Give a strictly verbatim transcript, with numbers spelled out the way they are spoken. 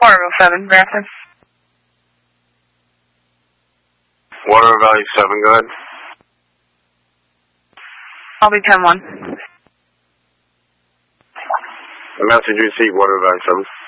four oh seven, Branson. Water value seven, go ahead. I'll be ten one. Message received, water value seven.